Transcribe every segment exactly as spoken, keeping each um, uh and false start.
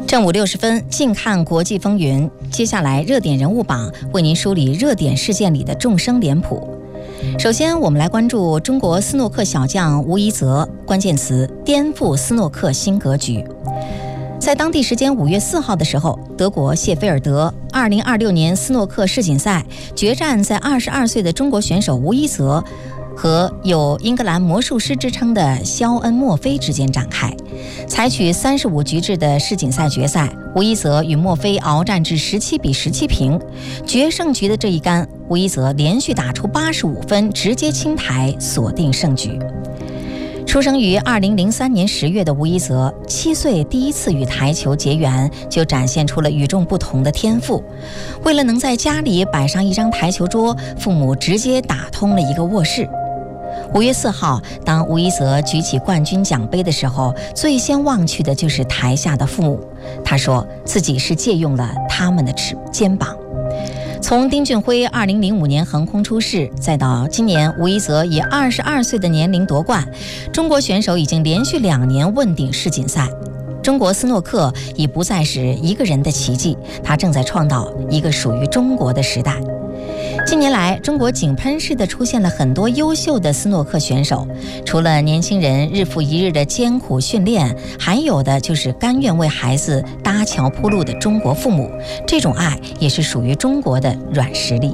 正午六十分，近看国际风云。接下来热点人物榜为您梳理热点事件里的众生脸谱。首先，我们来关注中国斯诺克小将吴一泽，关键词：颠覆斯诺克新格局。在当地时间五月四号的时候，德国谢菲尔德二零二六年斯诺克世锦赛决战在二十二岁的中国选手吴一泽和有英格兰魔术师之称的肖恩·墨菲之间展开。采取三十五局制的世锦赛决赛，吴一泽与墨菲鏖战至十七比十七平。决胜局的这一杆，吴一泽连续打出八十五分，直接清台锁定胜局。出生于二零零三年十月的吴一泽，七岁第一次与台球结缘，就展现出了与众不同的天赋。为了能在家里摆上一张台球桌，父母直接打通了一个卧室。五月四号，当吴一泽举起冠军奖杯的时候，最先望去的就是台下的父母。他说自己是借用了他们的肩膀。从丁俊晖二零零五年横空出世，再到今年吴一泽以二十二岁的年龄夺冠，中国选手已经连续两年问鼎世锦赛。中国斯诺克已不再是一个人的奇迹，它正在创造一个属于中国的时代。近年来，中国井喷式的出现了很多优秀的斯诺克选手，除了年轻人日复一日的艰苦训练，还有的就是甘愿为孩子搭桥铺路的中国父母。这种爱也是属于中国的软实力。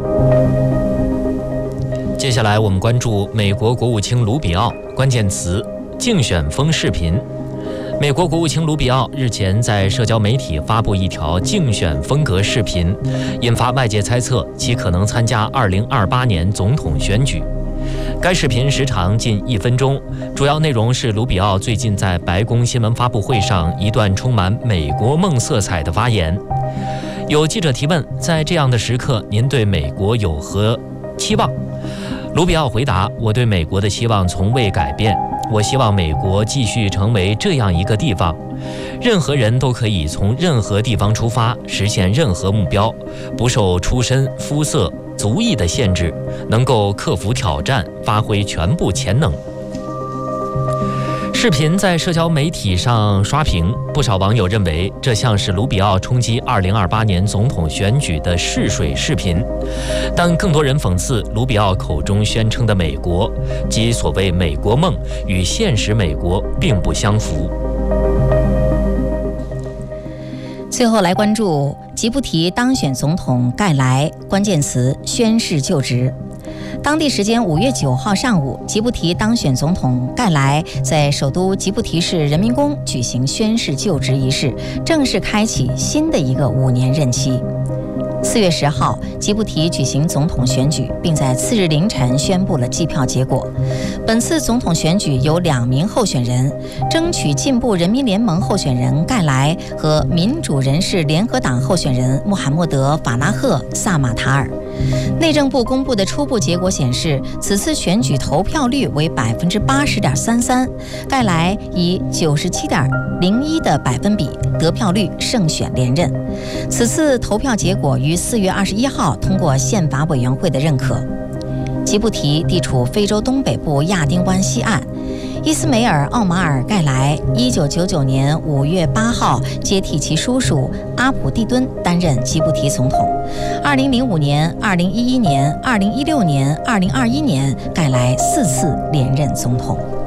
接下来我们关注美国国务卿卢比奥，关键词：竞选风视频。美国国务卿卢比奥日前在社交媒体发布一条竞选风格视频，引发外界猜测其可能参加二零二八年总统选举。该视频时长近一分钟，主要内容是卢比奥最近在白宫新闻发布会上一段充满美国梦色彩的发言。有记者提问，在这样的时刻，您对美国有何期望？卢比奥回答：我对美国的期望从未改变，我希望美国继续成为这样一个地方，任何人都可以从任何地方出发，实现任何目标，不受出身、肤色、族裔的限制，能够克服挑战，发挥全部潜能。视频在社交媒体上刷屏，不少网友认为这像是卢比奥冲击二零二八年总统选举的试水视频，但更多人讽刺卢比奥口中宣称的美国，即所谓美国梦，与现实美国并不相符。 最后来关注吉布提当选总统盖莱，关键词：宣誓就职。当地时间五月九号上午，吉布提当选总统盖莱在首都吉布提市人民宫举行宣誓就职仪式，正式开启新的一个五年任期。四月十号，吉布提举行总统选举，并在次日凌晨宣布了计票结果。本次总统选举有两名候选人，争取进步人民联盟候选人盖莱和民主人士联合党候选人穆罕默德·法拉赫·萨马塔尔。内政部公布的初步结果显示，此次选举投票率为百分之八十点三三，盖莱以九十七点零一的百分比得票率胜选连任。此次投票结果于四月二十一号通过宪法委员会的认可。吉布提地处非洲东北部亚丁湾西岸。伊斯梅尔·奥马尔·盖莱一九九九年五月八号接替其叔叔阿普蒂敦担任吉布提总统。二零零五年、二零一一年、二零一六年、二零二一年，盖莱四次连任总统。